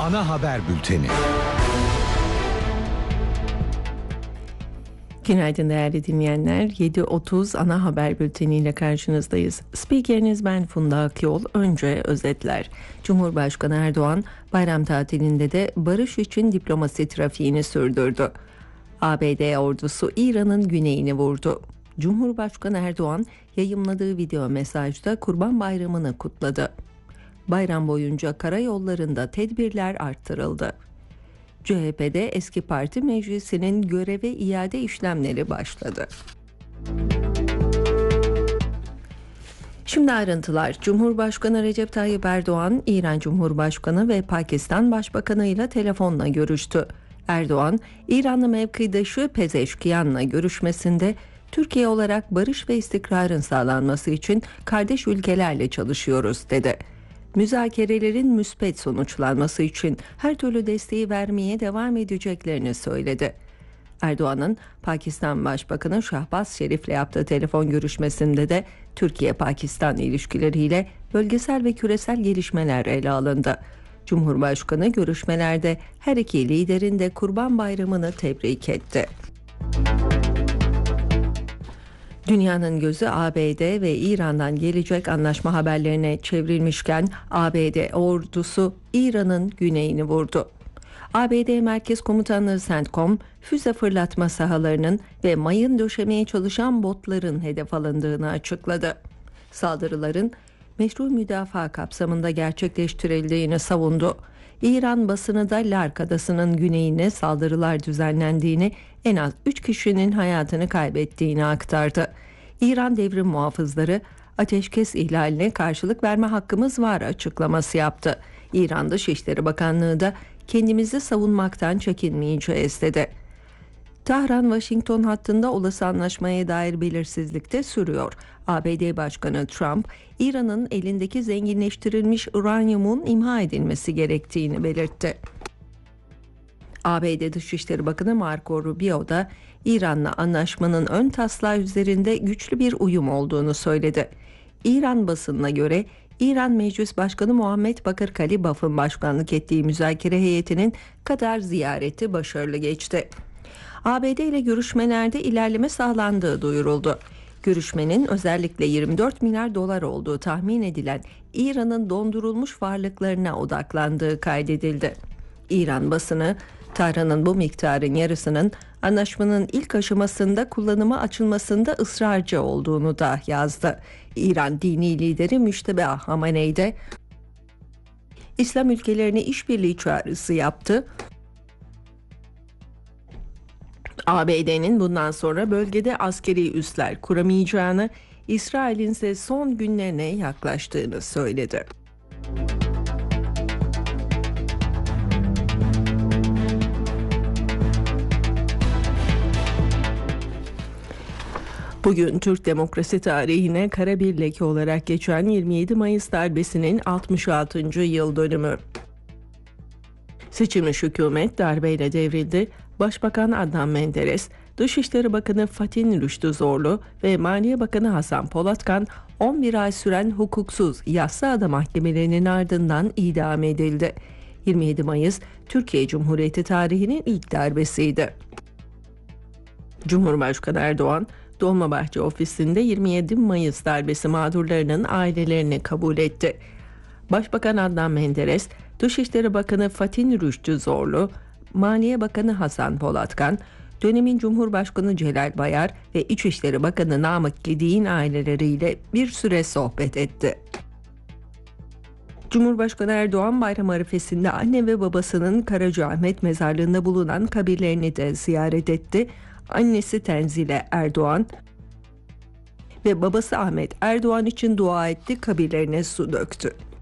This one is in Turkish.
Ana haber bülteni. Günaydın değerli dinleyenler. 7.30 ana haber bülteniyle karşınızdayız. Spikeriniz ben Funda Akyol. Önce özetler. Cumhurbaşkanı Erdoğan bayram tatilinde de barış için diplomasi trafiğini sürdürdü. ABD ordusu İran'ın güneyini vurdu. Cumhurbaşkanı Erdoğan yayımladığı video mesajda Kurban Bayramı'nı kutladı. Bayram boyunca karayollarında tedbirler arttırıldı. CHP'de eski parti meclisinin göreve iade işlemleri başladı. Şimdi ayrıntılar. Cumhurbaşkanı Recep Tayyip Erdoğan, İran Cumhurbaşkanı ve Pakistan Başbakanı ile telefonla görüştü. Erdoğan, İranlı mevkidaşı Pezeşkiyan'la görüşmesinde Türkiye olarak barış ve istikrarın sağlanması için kardeş ülkelerle çalışıyoruz dedi. Müzakerelerin müspet sonuçlanması için her türlü desteği vermeye devam edeceklerini söyledi. Erdoğan'ın Pakistan Başbakanı Şahbaz Şerif'le yaptığı telefon görüşmesinde de Türkiye-Pakistan ilişkileriyle bölgesel ve küresel gelişmeler ele alındı. Cumhurbaşkanı görüşmelerde her iki liderin de Kurban Bayramı'nı tebrik etti. Dünyanın gözü ABD ve İran'dan gelecek anlaşma haberlerine çevrilmişken ABD ordusu İran'ın güneyini vurdu. ABD Merkez Komutanlığı CENTCOM, füze fırlatma sahalarının ve mayın döşemeye çalışan botların hedef alındığını açıkladı. Saldırıların meşru müdafaa kapsamında gerçekleştirildiğini savundu. İran basını da Lark Adası'nın güneyine saldırılar düzenlendiğini, en az 3 kişinin hayatını kaybettiğini aktardı. İran devrim muhafızları ateşkes ihlaline karşılık verme hakkımız var açıklaması yaptı. İran Dışişleri Bakanlığı da kendimizi savunmaktan çekinmeyeceğiz dedi. Tahran-Washington hattında olası anlaşmaya dair belirsizlik de sürüyor. ABD Başkanı Trump, İran'ın elindeki zenginleştirilmiş uranyumun imha edilmesi gerektiğini belirtti. ABD Dışişleri Bakanı Marco Rubio da İran'la anlaşmanın ön taslağı üzerinde güçlü bir uyum olduğunu söyledi. İran basınına göre İran Meclis Başkanı Muhammed Bakır Kalibaf'ın başkanlık ettiği müzakere heyetinin Katar ziyareti başarılı geçti. ABD ile görüşmelerde ilerleme sağlandığı duyuruldu. Görüşmenin özellikle 24 milyar dolar olduğu tahmin edilen İran'ın dondurulmuş varlıklarına odaklandığı kaydedildi. İran basını, Tahran'ın bu miktarın yarısının anlaşmanın ilk aşamasında kullanıma açılmasında ısrarcı olduğunu da yazdı. İran dini lideri Müştebe Hamenei de İslam ülkelerine işbirliği çağrısı yaptı. ABD'nin bundan sonra bölgede askeri üsler kuramayacağını, İsrail'in ise son günlerine yaklaştığını söyledi. Bugün Türk demokrasi tarihine kara bir leke olarak geçen 27 Mayıs darbesinin 66. yıl dönümü. Seçilmiş hükümet darbeyle devrildi. Başbakan Adnan Menderes, Dışişleri Bakanı Fatih Rüştü Zorlu ve Maliye Bakanı Hasan Polatkan 11 ay süren hukuksuz yassıada mahkemelerinin ardından idam edildi. 27 Mayıs Türkiye Cumhuriyeti tarihinin ilk darbesiydi. Cumhurbaşkanı Erdoğan, Dolmabahçe ofisinde 27 Mayıs darbesi mağdurlarının ailelerini kabul etti. Başbakan Adnan Menderes, Dışişleri Bakanı Fatih Rüştü Zorlu, Maliye Bakanı Hasan Polatkan, dönemin Cumhurbaşkanı Celal Bayar ve İçişleri Bakanı Namık Gedik'in aileleriyle bir süre sohbet etti. Cumhurbaşkanı Erdoğan bayram arifesinde anne ve babasının Karacaahmet mezarlığında bulunan kabirlerini de ziyaret etti. Annesi Tenzile Erdoğan ve babası Ahmet Erdoğan için dua etti, kabirlerine su döktü.